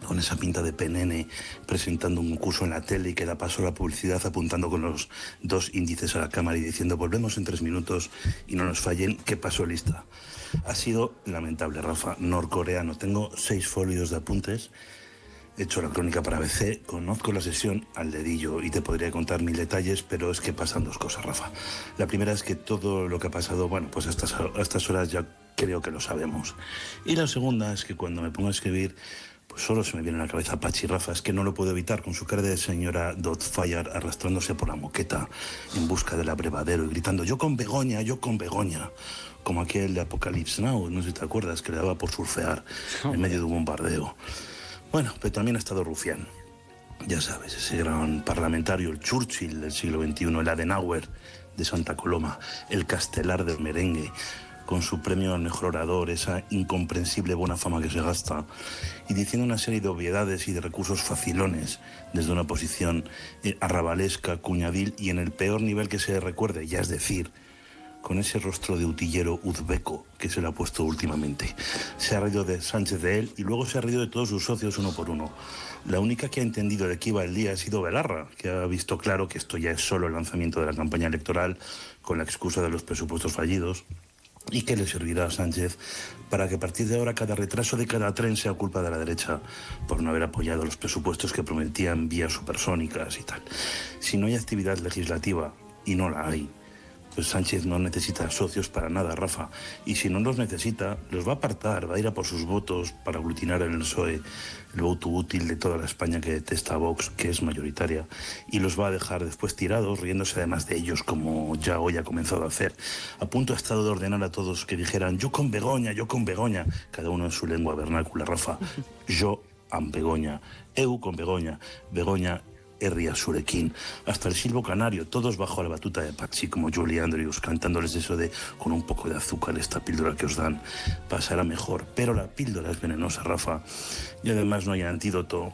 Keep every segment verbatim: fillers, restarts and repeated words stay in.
con esa pinta de penene, presentando un curso en la tele y que da paso a la publicidad apuntando con los dos índices a la cámara y diciendo volvemos en tres minutos y no nos fallen, ¿qué pasó lista? Ha sido lamentable, Rafa, norcoreano. Tengo seis folios de apuntes, he hecho la crónica para A B C, conozco la sesión al dedillo y te podría contar mil detalles, pero es que pasan dos cosas, Rafa. La primera es que todo lo que ha pasado, bueno, pues a estas, a estas horas ya creo que lo sabemos. Y la segunda es que cuando me pongo a escribir, pues solo se me viene a la cabeza Pachi Rafa, es que no lo puedo evitar, con su cara de señora Doubtfire arrastrándose por la moqueta en busca del abrevadero y gritando yo con Begoña, yo con Begoña, como aquel de Apocalypse Now, no sé si te acuerdas, que le daba por surfear en medio de un bombardeo. Bueno, pero también ha estado Rufián, ya sabes, ese gran parlamentario, el Churchill del siglo veintiuno, el Adenauer de Santa Coloma, el Castelar del merengue, con su premio al mejor orador, esa incomprensible buena fama que se gasta, y diciendo una serie de obviedades y de recursos facilones desde una posición eh, arrabalesca, cuñadil y en el peor nivel que se recuerde, ya es decir, con ese rostro de utillero uzbeco que se le ha puesto últimamente. Se ha reído de Sánchez de él y luego se ha reído de todos sus socios uno por uno. La única que ha entendido de qué iba el día ha sido Belarra, que ha visto claro que esto ya es solo el lanzamiento de la campaña electoral con la excusa de los presupuestos fallidos, y que le servirá a Sánchez para que a partir de ahora cada retraso de cada tren sea culpa de la derecha por no haber apoyado los presupuestos que prometían vías supersónicas y tal. Si no hay actividad legislativa, y no la hay, pues Sánchez no necesita socios para nada, Rafa. Y si no los necesita, los va a apartar, va a ir a por sus votos para aglutinar en el P S O E el voto útil de toda la España que detesta a Vox, que es mayoritaria, y los va a dejar después tirados, riéndose además de ellos, como ya hoy ha comenzado a hacer. A punto ha estado de ordenar a todos que dijeran yo con Begoña, yo con Begoña, cada uno en su lengua vernácula, Rafa. Yo am Begoña, eu con Begoña, Begoña Herria Surequín, hasta el silbo canario, todos bajo la batuta de Pachi como Julie Andrews, cantándoles eso de con un poco de azúcar esta píldora que os dan pasará mejor, pero la píldora es venenosa, Rafa, y además no hay antídoto.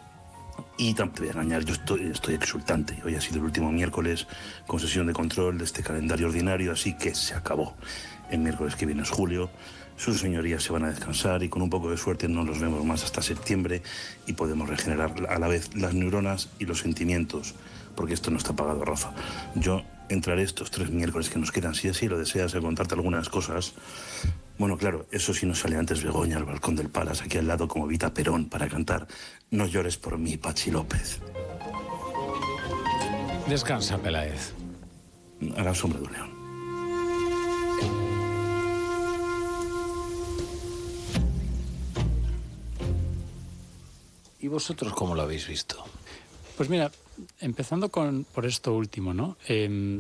Y tampoco te voy a engañar, yo estoy, estoy exultante. Hoy ha sido el último miércoles con sesión de control de este calendario ordinario, así que se acabó. El miércoles que viene es julio, sus señorías se van a descansar y con un poco de suerte no los vemos más hasta septiembre y podemos regenerar a la vez las neuronas y los sentimientos, porque esto no está pagado, Rafa. Yo entraré estos tres miércoles que nos quedan, si así lo deseas, a contarte algunas cosas. Bueno, claro, eso sí nos sale antes Begoña al balcón del Palace, aquí al lado como Vita Perón, para cantar No llores por mí, Pachi López. Descansa, Peláez. A la sombra de un león. ¿Y vosotros cómo lo habéis visto? Pues mira, empezando con, por esto último, ¿no? Eh,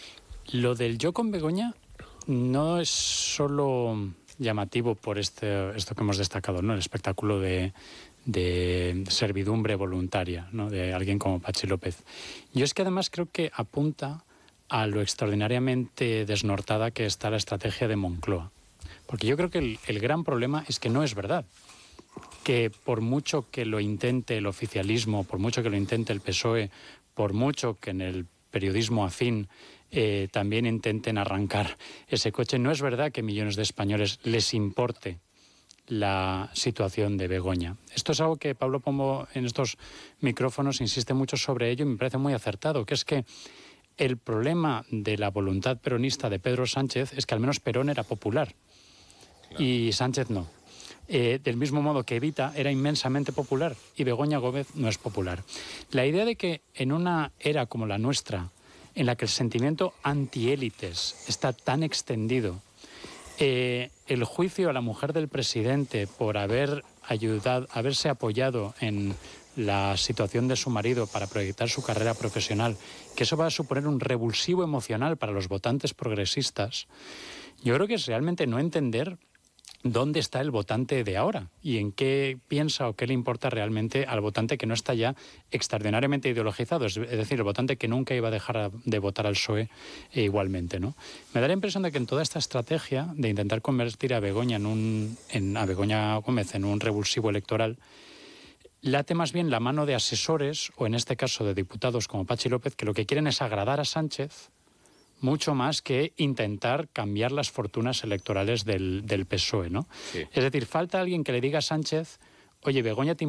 lo del yo con Begoña no es solo llamativo por este, esto que hemos destacado, ¿no? El espectáculo de, de servidumbre voluntaria, ¿no? De alguien como Pachi López. Yo es que además creo que apunta a lo extraordinariamente desnortada que está la estrategia de Moncloa. Porque yo creo que el, el gran problema es que no es verdad que por mucho que lo intente el oficialismo, por mucho que lo intente el P S O E, por mucho que en el periodismo afín eh, también intenten arrancar ese coche, no es verdad que millones de españoles les importe la situación de Begoña. Esto es algo que Pablo Pombo en estos micrófonos insiste mucho sobre ello y me parece muy acertado, que es que el problema de la voluntad peronista de Pedro Sánchez es que al menos Perón era popular, claro, y Sánchez no. Eh, del mismo modo que Evita era inmensamente popular y Begoña Gómez no es popular. La idea de que en una era como la nuestra, en la que el sentimiento antiélites está tan extendido, eh, el juicio a la mujer del presidente por haber ayudado, haberse apoyado en la situación de su marido para proyectar su carrera profesional, que eso va a suponer un revulsivo emocional para los votantes progresistas, yo creo que es realmente no entender dónde está el votante de ahora y en qué piensa o qué le importa realmente al votante que no está ya extraordinariamente ideologizado, es decir, el votante que nunca iba a dejar de votar al P S O E eh, igualmente, ¿no? Me da la impresión de que en toda esta estrategia de intentar convertir a Begoña en un, en, a Begoña Gómez en un revulsivo electoral, late más bien la mano de asesores, o en este caso de diputados como Pachi López, que lo que quieren es agradar a Sánchez mucho más que intentar cambiar las fortunas electorales del, del P S O E, ¿no? Sí. Es decir, falta alguien que le diga a Sánchez, oye, Begoña, te